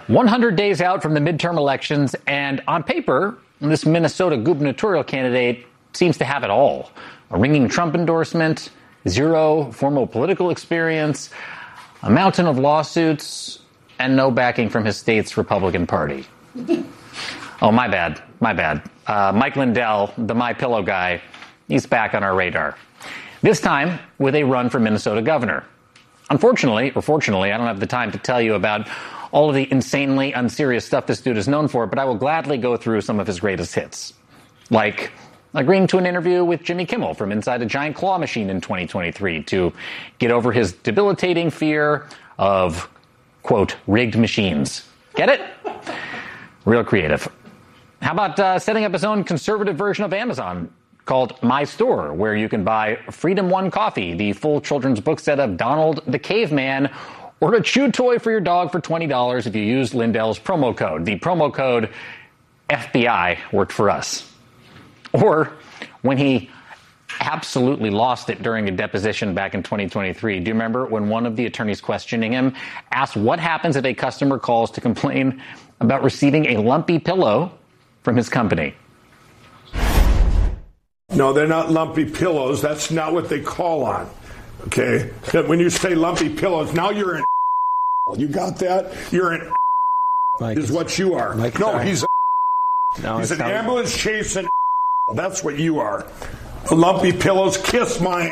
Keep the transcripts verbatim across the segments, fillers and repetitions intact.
one hundred days out from the midterm elections, and on paper, this Minnesota gubernatorial candidate seems to have it all. A ringing Trump endorsement, zero formal political experience, a mountain of lawsuits, and no backing from his state's Republican Party. Oh, my bad. My bad. Uh, Mike Lindell, the My Pillow guy, he's back on our radar. This time with a run for Minnesota governor. Unfortunately, or fortunately, I don't have the time to tell you about all of the insanely unserious stuff this dude is known for, but I will gladly go through some of his greatest hits. Like agreeing to an interview with Jimmy Kimmel from inside a giant claw machine in twenty twenty-three to get over his debilitating fear of, quote, rigged machines. Get it? Real creative. How about uh, setting up his own conservative version of Amazon called My Store, where you can buy Freedom One Coffee, the full children's book set of Donald the Caveman, or a chew toy for your dog for twenty dollars if you use Lindell's promo code. The promo code F B I worked for us. Or when he absolutely lost it during a deposition back in twenty twenty-three. Do you remember when one of the attorneys questioning him asked what happens if a customer calls to complain about receiving a lumpy pillow from his company? No, they're not lumpy pillows. That's not what they call on. Okay? When you say lumpy pillows, now you're an You got that? You're an Mike, is what you are. Mike, no, sorry. he's a no, he's an not... ambulance chasing. That's what you are. Lumpy pillows, kiss my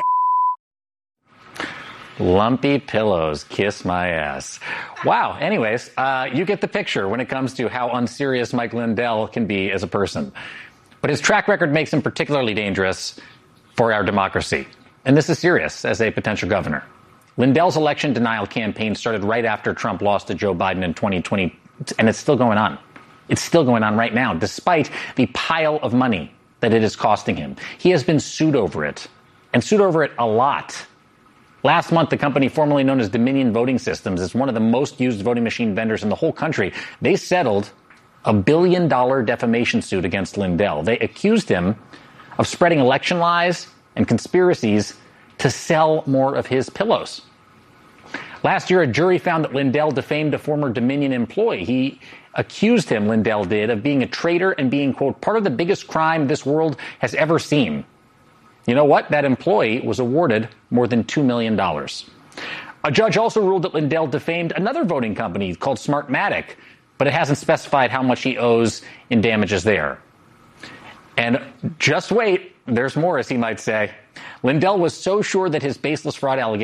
Lumpy pillows, kiss my ass. Wow. Anyways, uh, you get the picture when it comes to how unserious Mike Lindell can be as a person. But his track record makes him particularly dangerous for our democracy. And this is serious as a potential governor. Lindell's election denial campaign started right after Trump lost to Joe Biden in twenty twenty, and it's still going on. It's still going on right now, despite the pile of money that it is costing him. He has been sued over it, and sued over it a lot. Last month, the company formerly known as Dominion Voting Systems is one of the most used voting machine vendors in the whole country. They settled a billion dollar defamation suit against Lindell. They accused him of spreading election lies and conspiracies to sell more of his pillows. Last year, a jury found that Lindell defamed a former Dominion employee. He accused him, Lindell did, of being a traitor and being, quote, part of the biggest crime this world has ever seen. You know what? That employee was awarded more than two million dollars. A judge also ruled that Lindell defamed another voting company called Smartmatic, but it hasn't specified how much he owes in damages there. And just wait, there's more, as he might say. Lindell was so sure that his baseless fraud allegations